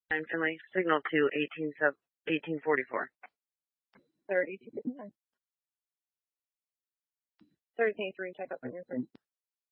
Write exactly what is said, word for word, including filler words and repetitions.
nine Finley, signal to eighteen forty-four. thirty-two fifty-nine. thirty twenty-three, check up on your phone.